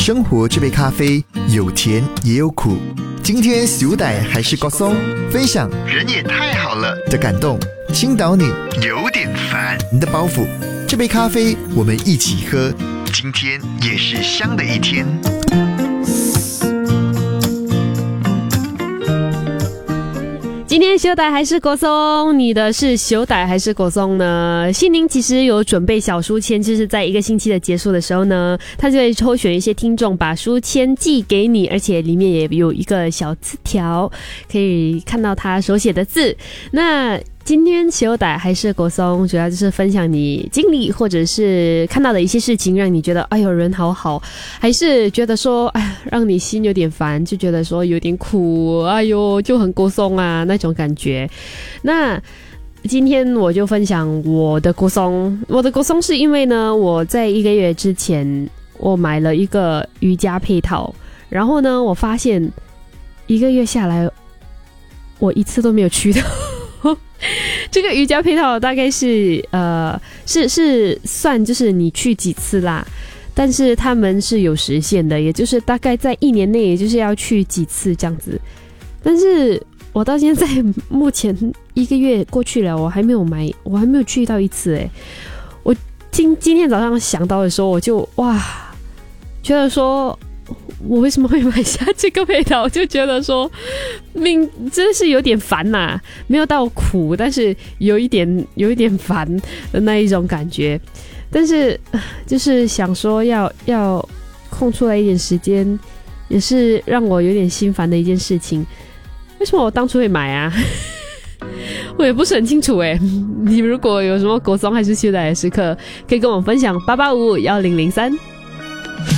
生活这杯咖啡有甜也有苦。今天小弟还是郭松，分享人也太好了的感动，倾倒你有点烦你的包袱。这杯咖啡我们一起喝，今天也是香的一天。 今天小歹还是国松，你的是小歹还是国松呢？心灵其实有准备小书签，就是在一个星期的结束的时候呢，他就会抽选一些听众把书签寄给你，而且里面也有一个小字条，可以看到他手写的字。那今天小歹还是国松，主要就是分享你经历或者是看到的一些事情，让你觉得哎呦人好好，还是觉得说哎让你心有点烦，就觉得说有点苦，哎呦就很国松啊那种感觉。那今天我就分享我的国松，是因为呢我在1个月之前我买了一个瑜伽配套，然后呢我发现1个月下来我一次都没有去的。这个瑜伽配套大概是是算就是你去几次啦，但是他们是有时限的，也就是大概在1年内也就是要去几次这样子。但是我到现在目前1个月过去了，我还没有去到1次诶。我今天早上想到的时候，我就哇觉得说我为什么会买下这个配套，就觉得说真的是有点烦呐，没有到苦，但是有一点烦的那一种感觉。但是就是想说要空出来一点时间，也是让我有点心烦的一件事情。为什么我当初会买啊？我也不是很清楚诶。你如果有什么国松还是修的时刻，可以跟我分享8851003。